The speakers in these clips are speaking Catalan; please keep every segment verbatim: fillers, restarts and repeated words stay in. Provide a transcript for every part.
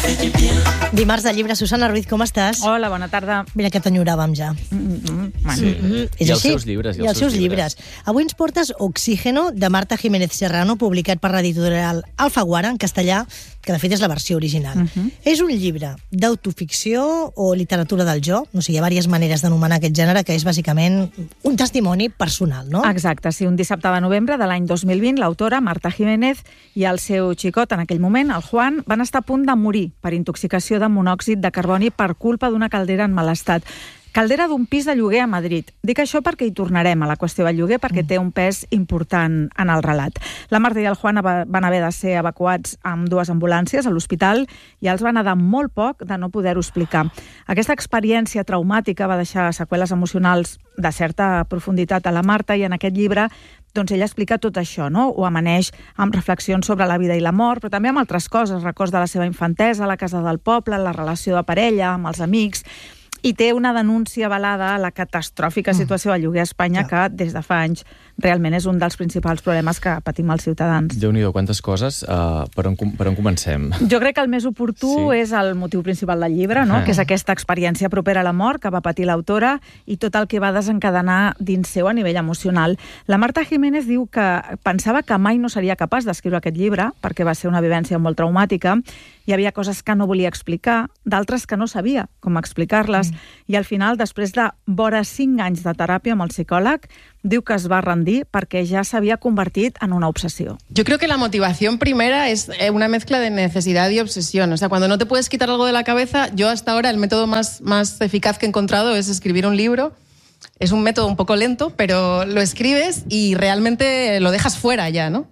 Dimarts de llibre. Susana Ruiz, com estàs? Hola, bona tarda. Mira que t'enyoràvem ja. Mm-hmm. Sí. Mm-hmm. I els seus llibres. I els seus llibres. Avui ens portes Oxígeno, de Marta Jiménez Serrano, publicat per l'editorial Alfaguara, en castellà, que de fet és la versió original. Uh-huh. És un llibre d'autoficció o literatura del jo? No sé, hi ha diverses maneres d'anomenar aquest gènere, que és bàsicament un testimoni personal, no? Exacte, sí. Un dissabte de novembre de l'any dos mil vint, l'autora, Marta Jiménez, i el seu xicot, en aquell moment, el Juan, van estar a punt de morir per intoxicació de monòxid de carboni per culpa d'una caldera en mal estat. Caldera d'un pis de lloguer a Madrid. Dic això perquè hi tornarem a la qüestió del lloguer, perquè té un pes important en el relat. La Marta i el Juan van haver de ser evacuats amb dues ambulàncies a l'hospital i els van anar molt poc de no poder-ho explicar. Aquesta experiència traumàtica va deixar seqüeles emocionals de certa profunditat a la Marta, i en aquest llibre doncs ella explica tot això, no? Ho amaneix amb reflexions sobre la vida i la mort, però també amb altres coses, records de la seva infantesa, la casa del poble, la relació de parella, amb els amics, i té una denúncia avalada a la catastròfica situació del lloguer a Espanya, que des de fa anys realment és un dels principals problemes que patim els ciutadans. Déu-n'hi-do, quantes coses. Uh, per, on, per on comencem? Jo crec que el més oportú sí. és el motiu principal del llibre, no? Ah. que és aquesta experiència propera a la mort que va patir l'autora i tot el que va desencadenar dins seu a nivell emocional. La Marta Jiménez diu que pensava que mai no seria capaç d'escriure aquest llibre, perquè va ser una vivència molt traumàtica. Hi havia coses que no volia explicar, d'altres que no sabia com explicar-les, mm. i al final, després de vora cinc anys de teràpia amb el psicòleg, diu que es va rendir perquè ja s'havia convertit en una obsesión. Yo creo que la motivación primera es una mezcla de necesidad y obsesión. O sea, cuando no te puedes quitar algo de la cabeza, yo hasta ahora el método más, más eficaz que he encontrado es escribir un libro. Es un método un poco lento, pero lo escribes y realmente lo dejas fuera ya, ¿no?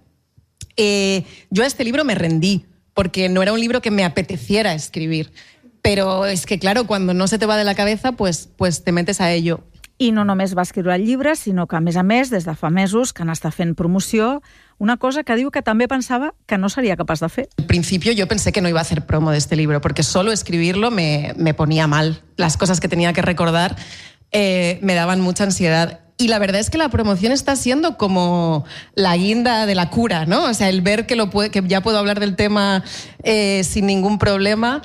Eh, yo a este libro me rendí, porque no era un libro que me apeteciera escribir. Pero es que, claro, cuando no se te va de la cabeza, pues, pues te metes a ello. I no només va escriure el llibre, sinó que, a més a més, des de fa mesos que n'està fent promoció, una cosa que diu que també pensava que no seria capaç de fer. Al principio yo pensé que no iba a hacer promo de este libro, porque solo escribirlo me, me ponía mal. Las cosas que tenía que recordar eh, me daban mucha ansiedad. Y la verdad es que la promoción está siendo como la guinda de la cura, ¿no? O sea, el ver que, lo puede, que ya puedo hablar del tema eh, sin ningún problema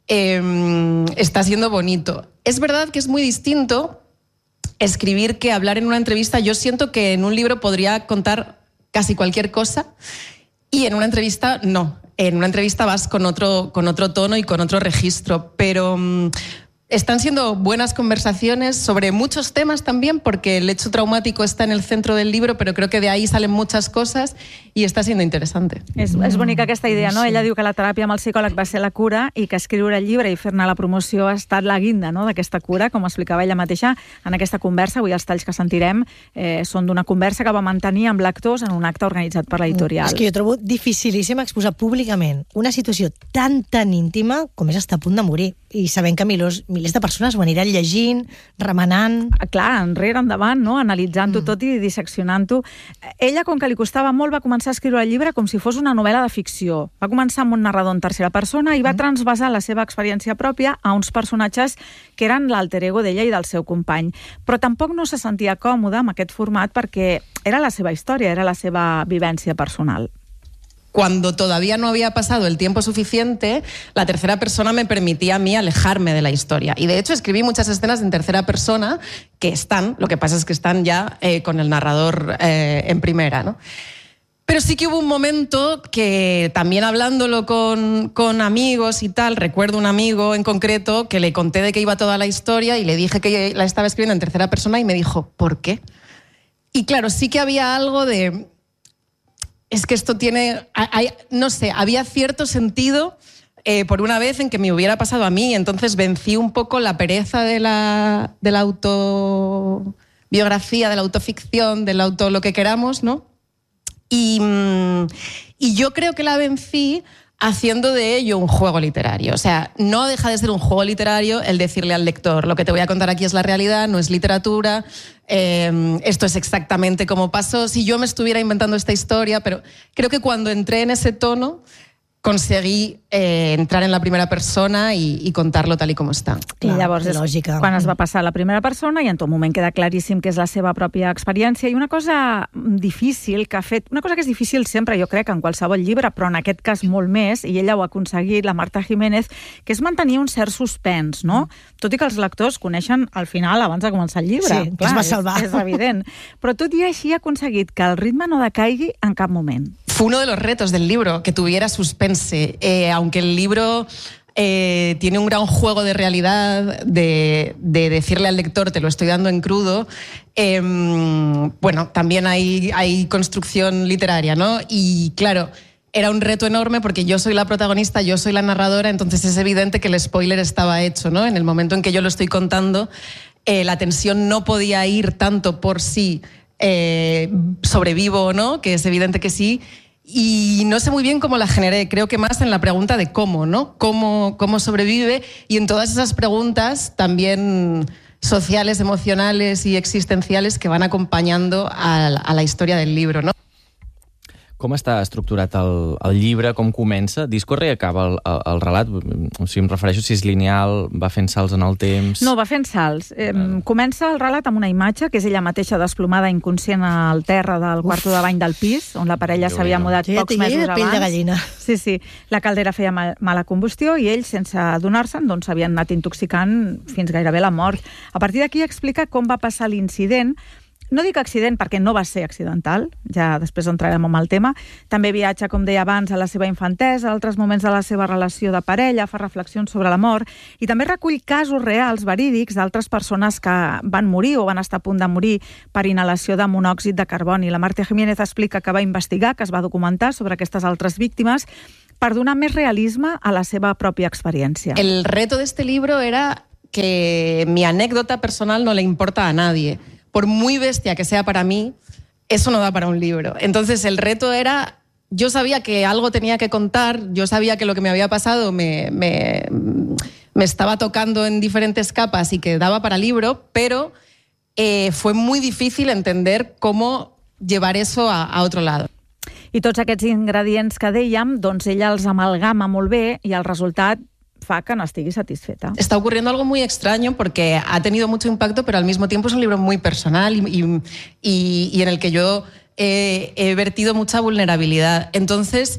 eh, está siendo bonito. Es verdad que es muy distinto escribir que hablar en una entrevista. Yo siento que en un libro podría contar casi cualquier cosa y en una entrevista no. En una entrevista vas con otro, con otro tono y con otro registro, pero um, están siendo buenas conversaciones sobre muchos temas también, porque el hecho traumático está en el centro del libro, però crec que de ahí salen muchas cosas i està siendo interesante. És, és bonica aquesta idea, no? Sí. Ella diu que la teràpia amb el psicòleg va ser la cura i que escriure el llibre i fer-ne la promoció ha estat la guinda, no?, d'aquesta cura, com explicava ella mateixa en aquesta conversa. Avui els talls que sentirem eh, són d'una conversa que va mantenir amb lectors en un acte organitzat per l'editorial. És que jo trobo dificilíssim exposar públicament una situació tan, tan íntima com és estar a punt de morir, i sabent que milers, milers de persones ho aniran llegint, remenant... Clar, enrere, endavant, no? Analitzant-ho mm. tot i disseccionant-ho. Ella, com que li costava molt, va començar a escriure el llibre com si fos una novel·la de ficció. Va començar amb un narrador en tercera persona i va mm. transvasar la seva experiència pròpia a uns personatges que eren l'alter ego d'ella i del seu company. Però tampoc no se sentia còmoda amb aquest format perquè era la seva història, era la seva vivència personal. Cuando todavía no había pasado el tiempo suficiente, la tercera persona me permitía a mí alejarme de la historia. Y de hecho escribí muchas escenas en tercera persona que están, lo que pasa es que están ya eh, con el narrador eh, en primera, ¿no? Pero sí que hubo un momento que también hablándolo con, con amigos y tal, recuerdo un amigo en concreto que le conté de qué iba toda la historia y le dije que la estaba escribiendo en tercera persona y me dijo, ¿por qué? Y claro, sí que había algo de... Es que esto tiene, hay, no sé, había cierto sentido eh, por una vez en que me hubiera pasado a mí, entonces vencí un poco la pereza de la, de la autobiografía, de la autoficción, del auto lo que queramos, ¿no? Y, y yo creo que la vencí haciendo de ello un juego literario. O sea, no deja de ser un juego literario el decirle al lector, lo que te voy a contar aquí es la realidad, no es literatura, eh, esto es exactamente como pasó, si yo me estuviera inventando esta historia, pero creo que cuando entré en ese tono conseguí eh, entrar en la primera persona i, i contar-lo tal i com està. I llavors és lògica. quan es va passar a la primera persona i en tot moment queda claríssim que és la seva pròpia experiència. I una cosa difícil que ha fet, una cosa que és difícil sempre, jo crec, en qualsevol llibre, però en aquest cas molt més, i ella ho ha aconseguit, la Marta Jiménez, que és mantenir un cert suspens, no? Tot i que els lectors coneixen al final abans de començar el llibre. Sí, que es va salvar. És, és evident. Però tot i així ha aconseguit que el ritme no decaigui en cap moment. Fue uno de los retos del libro, que tuviera suspense, eh, aunque el libro eh, tiene un gran juego de realidad, de, de decirle al lector, te lo estoy dando en crudo, eh, bueno, también hay, hay construcción literaria, ¿no? Y claro, era un reto enorme porque yo soy la protagonista, yo soy la narradora, entonces es evidente que el spoiler estaba hecho, ¿no? En el momento en que yo lo estoy contando, eh, la tensión no podía ir tanto por si eh, sobrevivo o no, que es evidente que sí. Y no sé muy bien cómo la generé, creo que más en la pregunta de cómo, ¿no? Cómo, cómo sobrevive, y en todas esas preguntas también sociales, emocionales y existenciales que van acompañando a, a la historia del libro, ¿no? Com està estructurat el, el llibre, com comença? Discorre i acaba el, el, el relat? O sigui, em refereixo si és lineal, va fent salts en el temps... No, va fent salts. Eh, comença el relat amb una imatge, que és ella mateixa desplomada inconscient al terra del quarto de bany del pis, on la parella s'havia mudat Sí, pocs ja mesos de pell de abans. gallina. Sí, sí. La caldera feia mal, mala combustió i ells, sense adonar-se'n, doncs s'havien anat intoxicant fins gairebé la mort. A partir d'aquí explica com va passar l'incident. No dic accident perquè no va ser accidental, ja després entrarem en el tema. També viatja, com deia abans, a la seva infantesa, a altres moments de la seva relació de parella, fa reflexions sobre la mort, i també recull casos reals, verídics, d'altres persones que van morir o van estar a punt de morir per inhalació de monòxid de carboni. La Marta Jiménez explica que va investigar, que es va documentar sobre aquestes altres víctimes per donar més realisme a la seva pròpia experiència. El reto de este libro era que mi anécdota personal no le importa a nadie. Por muy bestia que sea para mí, eso no da para un libro. Entonces el reto era, yo sabía que algo tenía que contar, yo sabía que lo que me había pasado me, me, me estaba tocando en diferentes capas y que daba para libro, pero eh, fue muy difícil entender cómo llevar eso a, a otro lado. I tots aquests ingredients que dèiem, doncs ella els amalgama molt bé i el resultat fa que no estigui satisfeta. Está ocurriendo algo muy extraño porque ha tenido mucho impacto, pero al mismo tiempo es un libro muy personal y, y, y, y en el que yo eh, he vertido mucha vulnerabilidad. Entonces,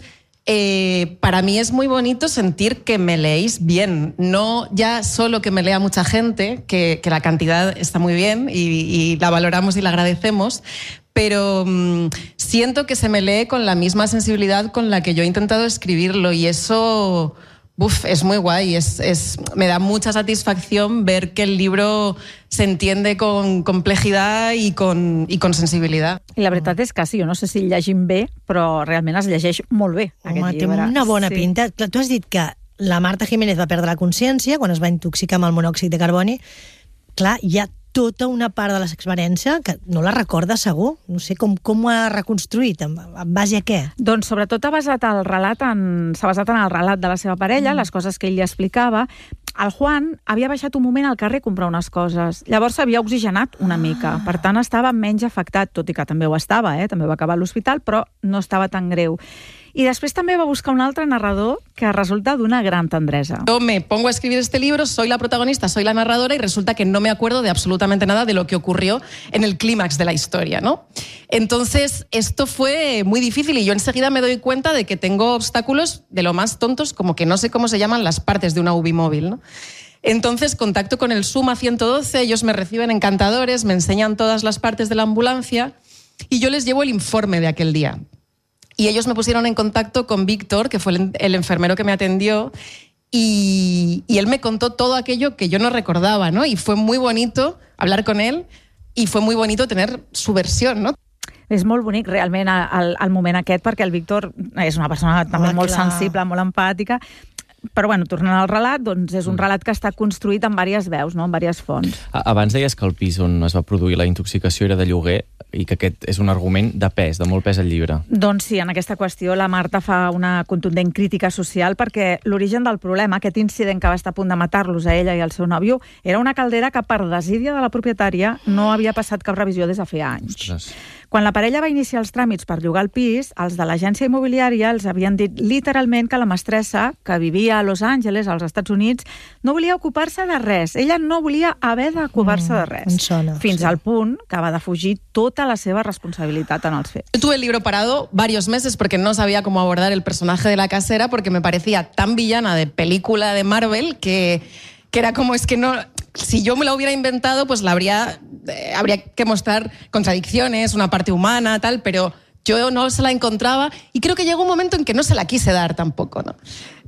eh, para mí es muy bonito sentir que me leéis bien, no ya solo que me lea mucha gente, que, que la cantidad está muy bien y, y la valoramos y la agradecemos, pero mmm, siento que se me lee con la misma sensibilidad con la que yo he intentado escribirlo, y eso... Uf, es muy guay, es, es, me da mucha satisfacción ver que el libro se entiende con complejidad y con, y con sensibilitat. I la veritat és que sí, jo no sé si el llegim bé, però realment es llegeix molt bé, Home, aquest té llibre. una bona sí. pinta. Clar, tu has dit que la Marta Jiménez va perdre la consciència quan es va intoxicar amb el monòxid de carboni. Clar, hi ha tota una part de la seva experiència que no la recorda segur. No sé com, com ho ha reconstruït, en, en base a què? Doncs sobretot ha basat el relat en, s'ha basat en el relat de la seva parella, mm. les coses que ell li explicava. El Juan havia baixat un moment al carrer a comprar unes coses. Llavors s'havia oxigenat una ah. mica. Per tant, estava menys afectat, tot i que també ho estava, eh? també va acabar a l'hospital, però no estava tan greu. I després també va buscar un altre narrador que resulta d'una gran tendresa. Yo me pongo a escribir este libro, soy la protagonista, soy la narradora, y resulta que no me acuerdo de absolutamente nada de lo que ocurrió en el clímax de la historia, ¿no? Entonces, esto fue muy difícil y yo enseguida me doy cuenta de que tengo obstáculos de lo más tontos, como que no sé cómo se llaman las partes de una U B I móvil, ¿no? Entonces contacto con el Suma ciento doce, ellos me reciben encantadores, me enseñan todas las partes de la ambulancia y yo les llevo el informe de aquel día. Y ellos me pusieron en contacto con Víctor, que fue el, el enfermero que me atendió, y, y él me contó todo aquello que yo no recordaba, ¿no? Y fue muy bonito hablar con él y fue muy bonito tener su versión, ¿no? És molt bonic realment el, el moment aquest, perquè el Víctor és una persona també Home, molt clar. sensible, molt empàtica. Però, bueno, tornant al relat, doncs és un relat que està construït amb diverses veus, no? amb diverses fonts. Abans deies que el pis on es va produir la intoxicació era de lloguer i que aquest és un argument de pes, de molt pes al llibre. Doncs sí, en aquesta qüestió la Marta fa una contundent crítica social perquè l'origen del problema, aquest incident que va estar a punt de matar-los a ella i al seu nòvio, era una caldera que per desídia de la propietària no havia passat cap revisió des de feia anys. Ostres. Quan la parella va iniciar els tràmits per llogar el pis, els de l'agència immobiliària els havien dit literalment que la mestressa, que vivia a Los Angeles, als Estats Units, no volia ocupar-se de res. Ella no volia haver d'ocupar-se de res. Mm, sona, fins sí. al punt que va defugir tota la seva responsabilitat en els fets. Yo tuve el libro parado varios meses porque no sabía cómo abordar el personaje de la casera, porque me parecía tan villana de película de Marvel que, que era como, es que no... Si yo me la hubiera inventado, pues la habría, eh, habría que mostrar contradicciones, una parte humana, tal, pero yo no se la encontraba y creo que llegó un momento en que no se la quise dar tampoco, ¿no?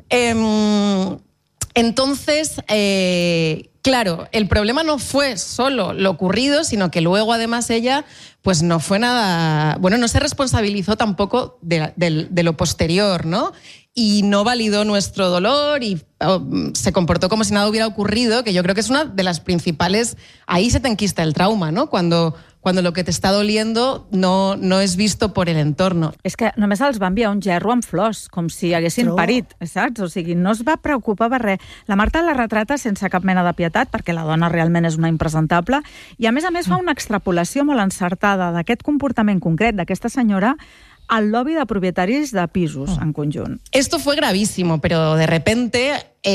Eh, entonces, eh, claro, el problema no fue solo lo ocurrido, sino que luego además ella pues no fue nada... Bueno, no se responsabilizó tampoco de, de, de lo posterior, ¿no? Y no validó nuestro dolor y oh, se comportó como si nada hubiera ocurrido, que yo creo que es una de las principales... Ahí se te enquista el trauma, ¿no? Cuando, cuando lo que te está doliendo no, no es visto por el entorno. És que només els va enviar un gerro amb flors, com si haguessin Trobo. parit, saps? O sigui, no es va preocupar per res. La Marta la retrata sense cap mena de pietat, perquè la dona realment és una impresentable, i a més a més fa una extrapolació molt encertada d'aquest comportament concret d'aquesta senyora al lobby de propietaris de pisos en conjunt. Esto fue gravísimo, pero de repente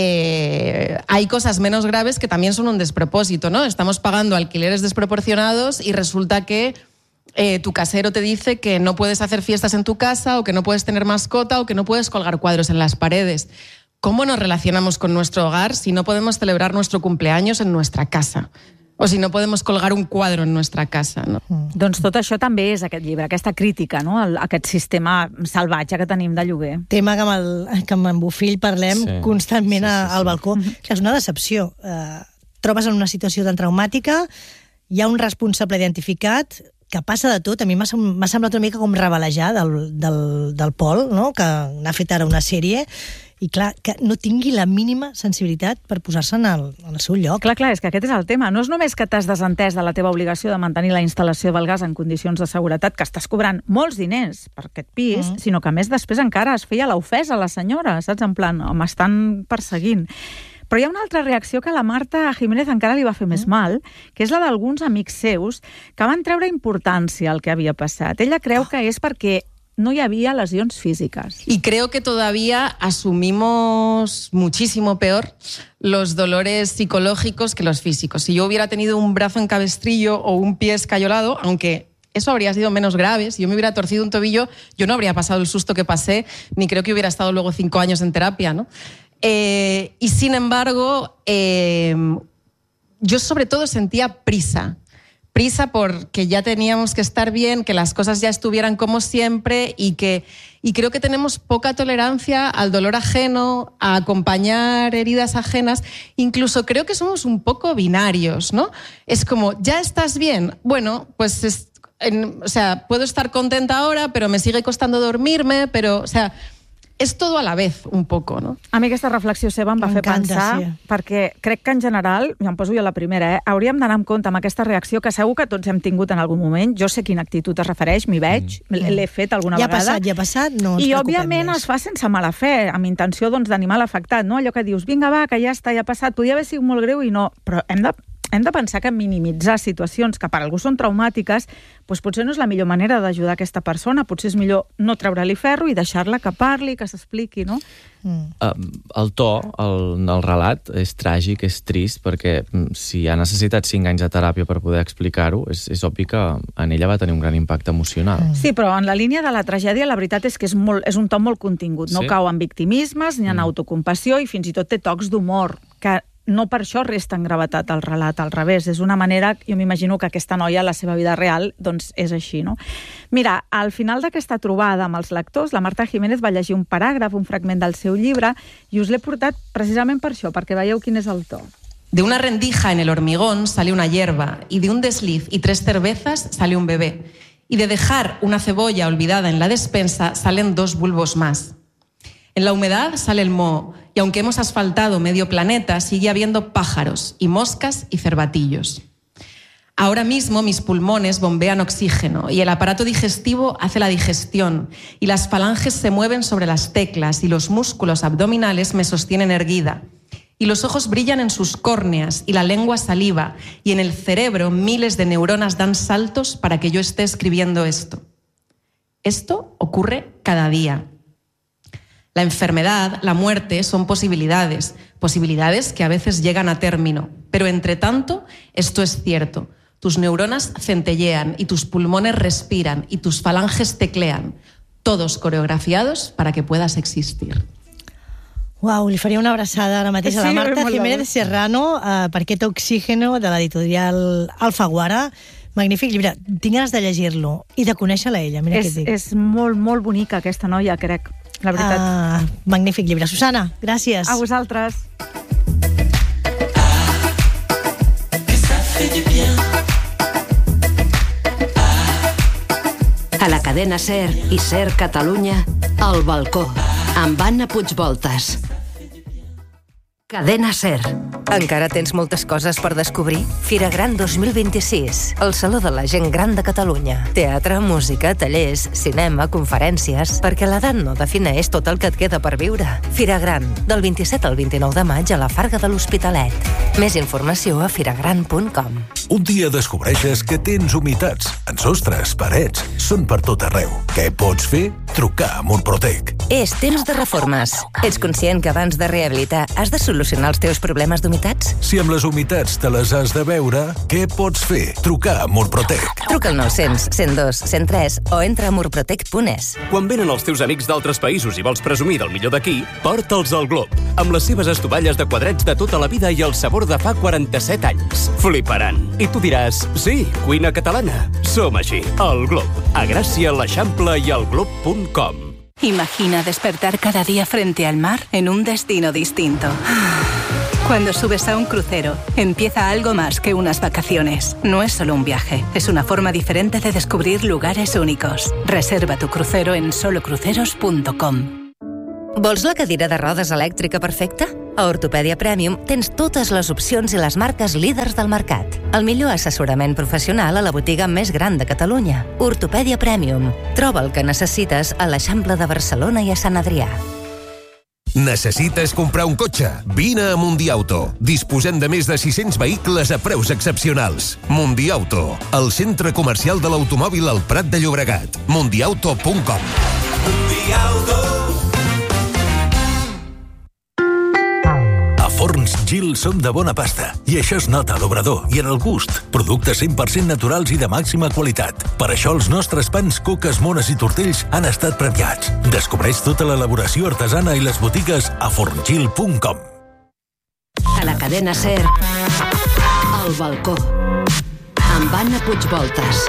eh, hay cosas menos graves que también son un despropósito, ¿no? Estamos pagando alquileres desproporcionados y resulta que eh, tu casero te dice que no puedes hacer fiestas en tu casa, o que no puedes tener mascota, o que no puedes colgar cuadros en las paredes. ¿Cómo nos relacionamos con nuestro hogar si no podemos celebrar nuestro cumpleaños en nuestra casa? O si no podemos colgar un quadre en nuestra casa, no? Mm. Doncs tot això també és aquest llibre, aquesta crítica, no? El, aquest sistema salvatge que tenim de lloguer. Tema que amb, el, que amb en Bofill parlem Sí. constantment Sí, sí, a- sí. al balcó. Mm-hmm. És una decepció. Eh, trobes en una situació tan traumàtica, hi ha un responsable identificat que passa de tot. A mi m'ha sem- m'ha semblat una mica com revelejar del, del, del Pol, no? Que n'ha fet ara una sèrie, i clar, que no tingui la mínima sensibilitat per posar-se en el, en el seu lloc. Clar, clar, és que aquest és el tema. No és només que t'has desentès de la teva obligació de mantenir la instal·lació del gas en condicions de seguretat, que estàs cobrant molts diners per aquest pis, mm. sinó que a més després encara es feia l'ofesa a la senyora, saps? En plan, m'estan perseguint. Però hi ha una altra reacció que a la Marta Jiménez encara li va fer més mal, que és la d'alguns amics seus que van treure importància al que havia passat. Ella creu que és perquè no hi havia lesions físiques. Y creo que todavía asumimos muchísimo peor los dolores psicológicos que los físicos. Si yo hubiera tenido un brazo en cabestrillo o un pie escayolado, aunque eso habría sido menos grave, si yo me hubiera torcido un tobillo, yo no habría pasado el susto que pasé, ni creo que hubiera estado luego cinco años en terapia, ¿no? Eh, y sin embargo, eh, yo sobre todo sentía prisa. Prisa porque ya teníamos que estar bien, que las cosas ya estuvieran como siempre, y que y creo que tenemos poca tolerancia al dolor ajeno, a acompañar heridas ajenas. Incluso creo que somos un poco binarios, ¿no? Es como, ¿ya estás bien? Bueno, pues es, en, o sea, puedo estar contenta ahora, pero me sigue costando dormirme, pero, o sea, és tot a la vez, un poco, no? A mi aquesta reflexió seva em va fer M'encanta, pensar, sí. perquè crec que en general, ja em poso jo la primera, eh, hauríem d'anar amb compte amb aquesta reacció que segur que tots hem tingut en algun moment. Jo sé quina actitud es refereix, m'hi veig, mm. l'he fet alguna Ja ha vegada. passat, ja ha passat, no ens I, preocupem òbviament, més. es fa sense mala fe, amb intenció doncs, d'animar l'afectat, no? Allò que dius, vinga, va, que ja està, ja ha passat, podia haver sigut molt greu i no, però hem de hem de pensar que minimitzar situacions que per algú són traumàtiques doncs potser no és la millor manera d'ajudar aquesta persona. Potser és millor no treure-li ferro i deixar-la que parli, que s'expliqui, no? Mm. Uh, el to, el, el relat, és tràgic, és trist, perquè si ha necessitat cinc anys de teràpia per poder explicar-ho, és, és obvi que en ella va tenir un gran impacte emocional. Mm. Sí, però en la línia de la tragèdia la veritat és que és, molt, és un to molt contingut. No Sí? cau en victimismes ni en mm. autocompassió i fins i tot té tocs d'humor, que no per això resta en gravetat el relat, al revés. És una manera, jo m'imagino que aquesta noia, la seva vida real, doncs és així, no? Mira, al final d'aquesta trobada amb els lectors, la Marta Jiménez va llegir un paràgraf, un fragment del seu llibre, i us l'he portat precisament per això, perquè veieu quin és el to. De una rendija en el hormigón sale una hierba, y de un desliz y tres cervezas sale un bebé. Y de dejar una cebolla olvidada en la despensa salen dos bulbos más. En la humedad sale el moho, y aunque hemos asfaltado medio planeta, sigue habiendo pájaros y moscas y cervatillos. Ahora mismo mis pulmones bombean oxígeno y el aparato digestivo hace la digestión y las falanges se mueven sobre las teclas y los músculos abdominales me sostienen erguida. Y los ojos brillan en sus córneas y la lengua saliva, y en el cerebro miles de neuronas dan saltos para que yo esté escribiendo esto. Esto ocurre cada día. La enfermedad, la muerte son posibilidades, posibilidades que a veces llegan a término. Pero entre tanto, esto es cierto. Tus neuronas centellean y tus pulmones respiran y tus falanges teclean, todos coreografiados para que puedas existir. Uau, li faria una abraçada ara mateix a la Sí, Marta molt Jiménez Serrano uh, per aquest Oxígeno de l'editorial Alfaguara. Magnífic llibre. Tinc ganes de llegir-lo i de conèixer-la ella. Mira És, què et dic. és molt, molt bonica aquesta noia, crec, la veritat. Uh, magnífic llibre. Susana, gràcies. A vosaltres. A la cadena SER i SER Catalunya, El Balcó, amb Anna Puigvoltas. Cadena SER. Encara tens moltes coses per descobrir? Fira Gran dos mil vint-i-sis, el Saló de la Gent Gran de Catalunya. Teatre, música, tallers, cinema, conferències... Perquè l'edat no defineix tot el que et queda per viure. Fira Gran, del vint-i-set al vint-i-nou de maig a la Farga de l'Hospitalet. Més informació a firagran punt com. Un dia descobreixes que tens humitats en sostres, parets, són per tot arreu. Què pots fer? Trucar a Murprotec. És temps de reformes. Ets conscient que abans de rehabilitar has de solucionar els teus problemes d'humitats? Si amb les humitats te les has de veure, què pots fer? Trucar a Murprotec. Truca al nou-cents, cent dos, cent tres o entra a murprotec punt es. Quan venen els teus amics d'altres països i vols presumir del millor d'aquí, porta'ls al Glob, amb les seves estovalles de quadrets de tota la vida i el sabor de fa quaranta-set anys. Fliparan. I tu diràs, sí, cuina catalana. Som així, al Glob, a Gràcia, l'Eixample i al glob punt com. Imagina despertar cada día frente al mar en un destino distinto. Cuando subes a un crucero, empieza algo más que unas vacaciones. No es solo un viaje, es una forma diferente de descubrir lugares únicos. Reserva tu crucero en solo cruceros punto com. Vols la cadira de rodes elèctrica perfecta? A Ortopèdia Premium tens totes les opcions i les marques líders del mercat. El millor assessorament professional a la botiga més gran de Catalunya. Ortopèdia Premium. Troba el que necessites a l'Eixample de Barcelona i a Sant Adrià. Necessites comprar un cotxe? Vine a Mundiauto. Disposem de més de sis-cents vehicles a preus excepcionals. Mundiauto, el centre comercial de l'automòbil al Prat de Llobregat. mundiauto punt com. Mundiauto. Forns Gil som de bona pasta i això es nota a l'obrador i en el gust. Productes cent per cent naturals i de màxima qualitat. Per això els nostres pans, coques, mones i tortells han estat premiats. Descobreix tota l'elaboració artesana i les botigues a forns gil punt com. A la cadena SER, El Balcó, amb Anna Puigvoltas.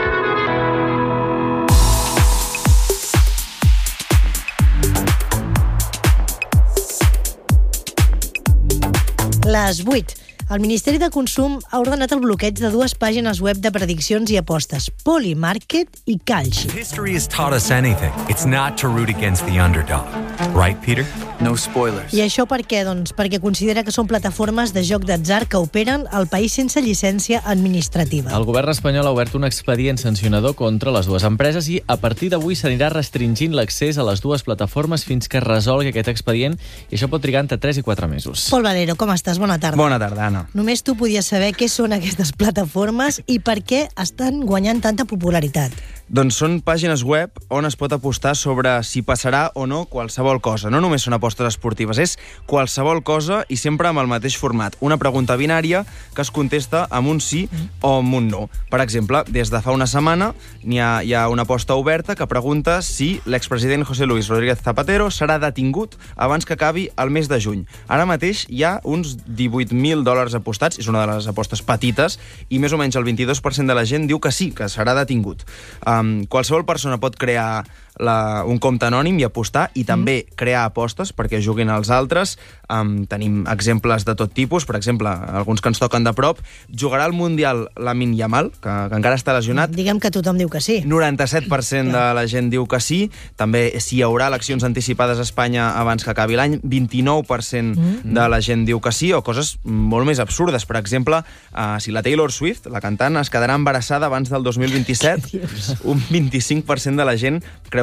Les vuit. El Ministeri de Consum ha ordenat el bloqueig de dues pàgines web de prediccions i apostes, Polymarket i Kalshi. History has taught us anything. It's not to root against the underdog. Right, Peter? No spoilers. I això per què? Doncs perquè considera que són plataformes de joc d'atzar que operen al país sense llicència administrativa. El govern espanyol ha obert un expedient sancionador contra les dues empreses i a partir d'avui s'anirà restringint l'accés a les dues plataformes fins que es resolgui aquest expedient i això pot trigar entre tres i quatre mesos. Pol Valero, com estàs? Bona tarda. Bona tarda, Anna. Només tu podies saber què són aquestes plataformes i per què estan guanyant tanta popularitat. Doncs són pàgines web on es pot apostar sobre si passarà o no qualsevol cosa. No només són apostes esportives, és qualsevol cosa i sempre amb el mateix format. Una pregunta binària que es contesta amb un sí o amb un no. Per exemple, des de fa una setmana hi ha, hi ha una aposta oberta que pregunta si l'expresident José Luis Rodríguez Zapatero serà detingut abans que acabi el mes de juny. Ara mateix hi ha uns divuit mil dòlars apostats, és una de les apostes petites, i més o menys el vint-i-dos per cent de la gent diu que sí, que serà detingut. Um, qualsevol persona pot crear la, un compte anònim i apostar i també mm. crear apostes perquè juguin els altres. Um, tenim exemples de tot tipus, per exemple, alguns que ens toquen de prop. Jugarà al Mundial Lamine Yamal, que, que encara està lesionat. Diguem que tothom diu que sí. noranta-set per cent de la gent diu que sí. També si hi haurà eleccions anticipades a Espanya abans que acabi l'any, vint-i-nou per cent mm. de la gent diu que sí, o coses molt més absurdes. Per exemple, uh, si la Taylor Swift, la cantant, es quedarà embarassada abans del dos mil vint-i-set, un vint-i-cinc per cent de la gent creu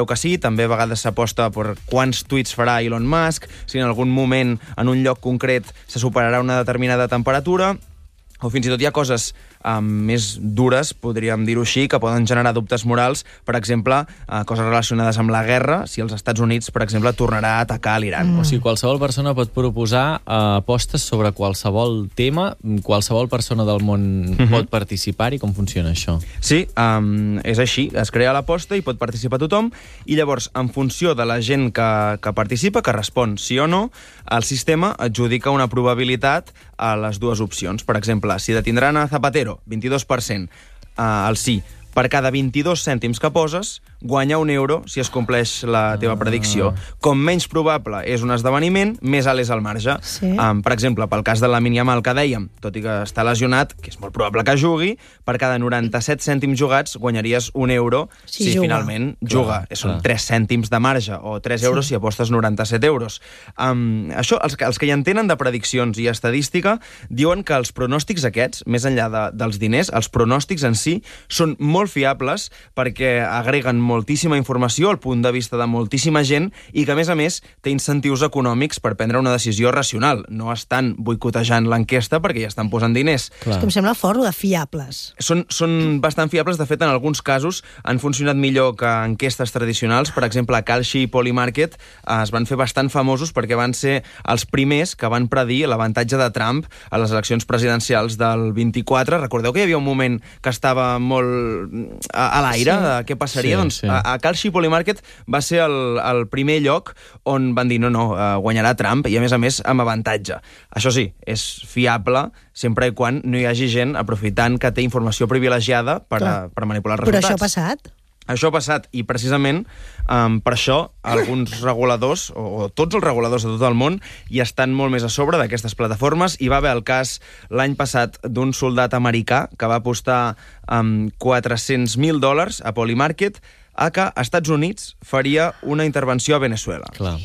creu que sí, també a vegades s'aposta per quants tuits farà Elon Musk, si en algun moment, en un lloc concret, se superarà una determinada temperatura, o fins i tot hi ha coses um, més dures, podríem dir-ho així, que poden generar dubtes morals, per exemple, uh, coses relacionades amb la guerra, si els Estats Units, per exemple, tornarà a atacar l'Iran. Mm. O sigui, qualsevol persona pot proposar uh, apostes sobre qualsevol tema, qualsevol persona del món mm-hmm. pot participar-hi. Com funciona això? Sí, um, és així. Es crea l'aposta i pot participar tothom, i llavors, en funció de la gent que, que participa, que respon sí o no, el sistema adjudica una probabilitat a les dues opcions. Per exemple, si detindran a Zapatero, vint-i-dos per cent, eh, el sí, per cada vint-i-dos cèntims que poses, guanya un euro si es compleix la teva predicció. Com menys probable és un esdeveniment, més alt és el marge. Sí. Um, per exemple, pel cas de Lamine Yamal que dèiem, tot i que està lesionat, que és molt probable que jugui, per cada noranta-set cèntims jugats guanyaries un euro si, si juga. finalment juga. Clar, Són clar. tres cèntims de marge, o tres sí. euros si apostes noranta-set euros. Um, això, els, els que hi entenen de prediccions i estadística diuen que els pronòstics aquests, més enllà de, dels diners, els pronòstics en si són molt fiables perquè agreguen moltíssima informació al punt de vista de moltíssima gent i que, a més a més, té incentius econòmics per prendre una decisió racional. No estan boicotejant l'enquesta perquè ja estan posant diners. Clar. És que em sembla fort, de fiables. Són, són bastant fiables. De fet, en alguns casos han funcionat millor que enquestes tradicionals. Per exemple, Kalshi i Polymarket eh, es van fer bastant famosos perquè van ser els primers que van predir l'avantatge de Trump a les eleccions presidencials del vint-i-quatre. Recordeu que hi havia un moment que estava molt a, a l'aire sí. de què passaria? Sí, doncs sí. a, a Kalshi Polymarket va ser el, el primer lloc on van dir no, no, uh, guanyarà Trump i a més a més amb avantatge. Això sí, és fiable sempre i quan no hi hagi gent aprofitant que té informació privilegiada per, a, per manipular els Però resultats. això ha passat? Això ha passat i precisament um, per això alguns reguladors, o, o tots els reguladors de tot el món, hi estan molt més a sobre d'aquestes plataformes. Hi va haver el cas l'any passat d'un soldat americà que va apostar um, quatre-cents mil dòlars a Polymarket a que Estats Units faria una intervenció a Venezuela. Clar.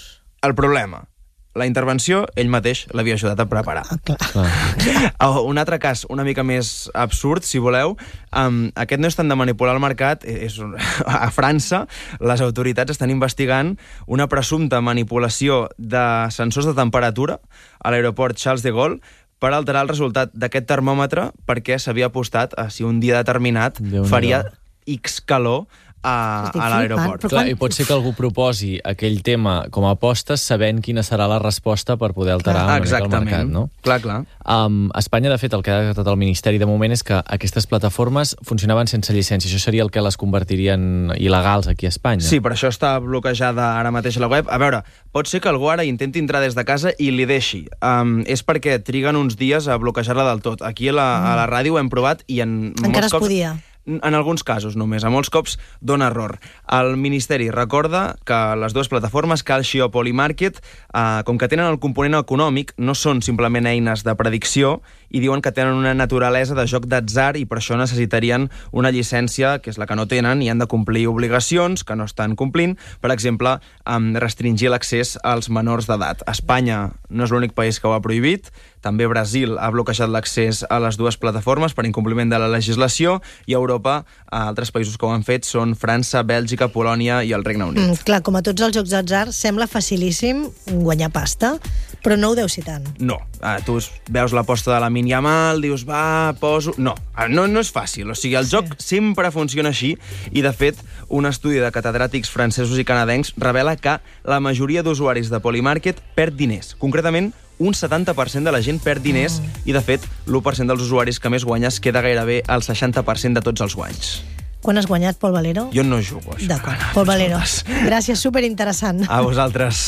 El problema, la intervenció ell mateix l'havia ajudat a preparar. Ah, clar. Clar. Un altre cas una mica més absurd, si voleu, um, aquest no és tant de manipular el mercat, és, a França les autoritats estan investigant una presumpta manipulació de sensors de temperatura a l'aeroport Charles de Gaulle per alterar el resultat d'aquest termòmetre perquè s'havia apostat a si un dia determinat faria X calor a, a l'aeroport. Clar, i pot ser que algú proposi aquell tema com a apostes sabent quina serà la resposta per poder alterar una mica el mercat, no? Clar, clar. Um, a Espanya, de fet, el que ha detectat el Ministeri de moment és que aquestes plataformes funcionaven sense llicència. Això seria el que les convertirien il·legals aquí a Espanya. Sí, per això està bloquejada ara mateix la web. A veure, pot ser que algú ara intenti entrar des de casa i li deixi. Um, és perquè triguen uns dies a bloquejar-la del tot. Aquí a la, a la ràdio ho hem provat i en Encara molts es cops... podia. En alguns casos només, a molts cops dona error. El Ministeri recorda que les dues plataformes, Kalshi o Polymarket, eh, com que tenen el component econòmic, no són simplement eines de predicció i diuen que tenen una naturalesa de joc d'atzar i per això necessitarien una llicència, que és la que no tenen, i han de complir obligacions que no estan complint, per exemple, eh, restringir l'accés als menors d'edat. Espanya no és l'únic país que ho ha prohibit, també Brasil ha bloquejat l'accés a les dues plataformes per incompliment de la legislació i a Europa, altres països que ho han fet són França, Bèlgica, Polònia i el Regne Unit. Mm, clar, com a tots els jocs d'atzar, sembla facilíssim guanyar pasta, però no ho deu ser tant. No. Ah, tu veus l'aposta de Lamine Yamal, dius, va, poso... No, no, no és fàcil. O sigui, el sí. joc sempre funciona així i, de fet, un estudi de catedràtics francesos i canadencs revela que la majoria d'usuaris de Polymarket perd diners. Concretament, un setanta per cent de la gent perd diners mm. i, de fet, l'u per cent dels usuaris que més guanya es queda gairebé al seixanta per cent de tots els guanys. Quan has guanyat, Pol Valero? Jo no jugo, això. D'acord, Pol Valero. Gràcies, superinteressant. A vosaltres.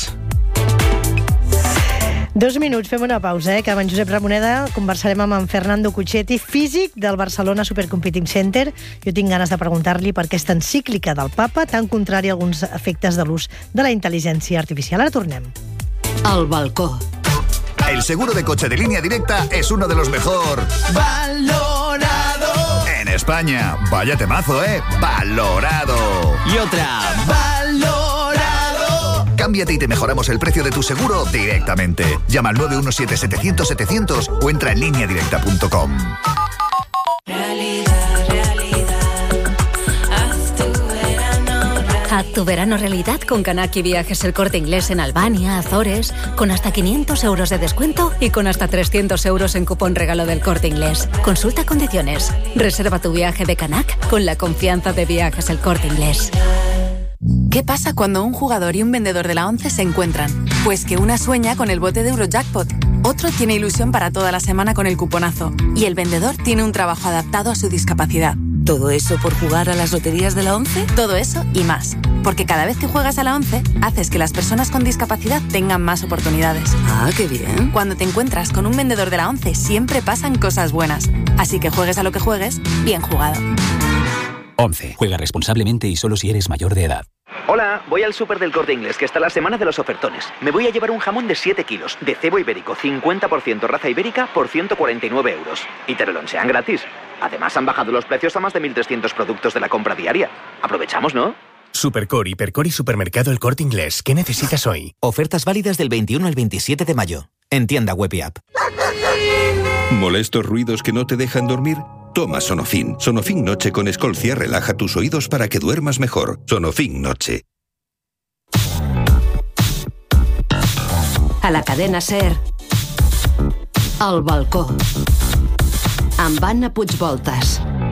Dos minuts, fem una pausa, eh? Que amb en Josep Ramoneda conversarem amb en Fernando Cuchetti, físic del Barcelona Supercomputing Center. Jo tinc ganes de preguntar-li per aquesta encíclica del papa, tan contrari a alguns efectes de l'ús de la intel·ligència artificial. Ara tornem. Al balcó. El seguro de coche de Línea Directa es uno de los mejor valorado en España. Vaya temazo, ¿eh? Valorado. Y otra, valorado. Cámbiate y te mejoramos el precio de tu seguro directamente. Llama al nueve uno siete, setecientos, setecientos o entra en línea directa punto com. Haz tu verano realidad con Canaki Viajes El Corte Inglés en Albania, Azores, con hasta quinientos euros de descuento y con hasta trescientos euros en cupón regalo del Corte Inglés. Consulta condiciones. Reserva tu viaje de Canac con la confianza de Viajes El Corte Inglés. ¿Qué pasa cuando un jugador y un vendedor de la ONCE se encuentran? Pues que una sueña con el bote de Eurojackpot, otro tiene ilusión para toda la semana con el cuponazo y el vendedor tiene un trabajo adaptado a su discapacidad. ¿Todo eso por jugar a las loterías de la ONCE? Todo eso y más. Porque cada vez que juegas a la ONCE, haces que las personas con discapacidad tengan más oportunidades. Ah, qué bien. Cuando te encuentras con un vendedor de la ONCE, siempre pasan cosas buenas. Así que juegues a lo que juegues, bien jugado. ONCE. Juega responsablemente y solo si eres mayor de edad. Hola, voy al súper del Corte Inglés, que está la semana de los ofertones. Me voy a llevar un jamón de siete kilos, de cebo ibérico, cincuenta por ciento raza ibérica, por ciento cuarenta y nueve euros. Y te lo lonchean gratis. Además, han bajado los precios a más de mil trescientos productos de la compra diaria. Aprovechamos, ¿no? Supercore, Hipercore y Supermercado El Corte Inglés. ¿Qué necesitas hoy? Ofertas válidas del veintiuno al veintisiete de mayo. En tienda web y app. ¿Molestos ruidos que no te dejan dormir? Toma Sonofin. Sonofin Noche con Escolcia relaja tus oídos para que duermas mejor. Sonofin Noche. A la cadena SER, El Balcó, amb Anna Puigvoltas.